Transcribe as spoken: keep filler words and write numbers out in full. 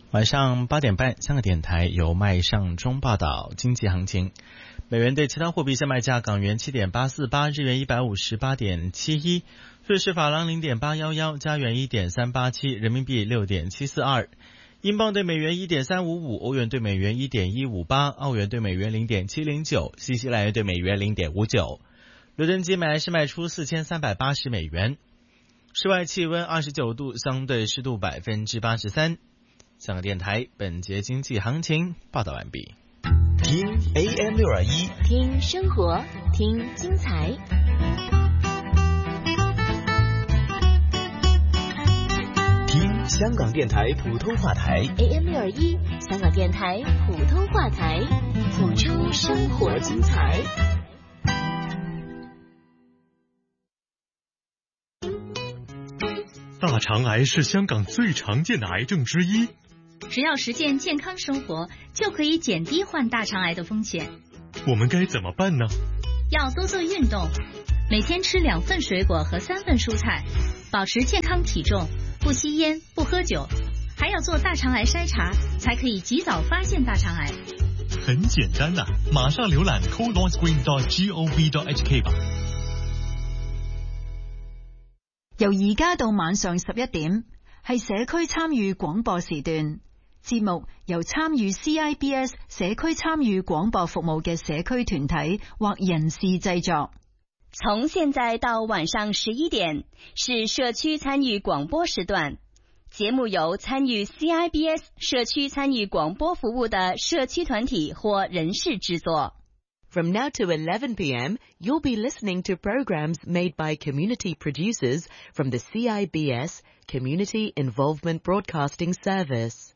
晚上八点半，香港电台由麦尚中报道经济行情。美元对其他货币现卖价：港元七点八四八，日元一百五十八点七一，瑞士法郎零点八一一，加元一点三八七，人民币六点七四二，英镑对美元一点三五五，欧元对美元一点一五八，澳元对美元零点七零九，新西兰元对美元零点五九。伦敦金买是卖出四千三百八十美元。室外气温二十九度，相对湿度百分之八十三。香港电台本节经济行情报道完毕。 听 A M 六二一， 听生活，听精彩。 听香港电台普通话台 A M 六二一，香港电台普通话台，谱出生活精彩。 大肠癌是香港最常见的癌症之一。 只要实践健康生活，就可以减低患大肠癌的风险。 我们该怎么办呢？ 要多做运动，每天吃两份水果和三份蔬菜，保持健康体重，不吸烟，不喝酒，还要做大肠癌筛查，才可以及早发现大肠癌。 很简单呐、啊，马上瀏览 colonscreen dot gov dot h k 吧。 由而家到晚上十一點，係社區參與廣播時段。節目由參與 C I B S 社區參與廣播服務嘅社區團體或人士製作。 從現在到晚上十一點是社區參與廣播時段，節目由參與 C I B S 社區參與廣播服務的社區團體或人士製作。 From now to eleven p m, you'll be listening to programs made by community producers from the C I B S Community Involvement Broadcasting Service.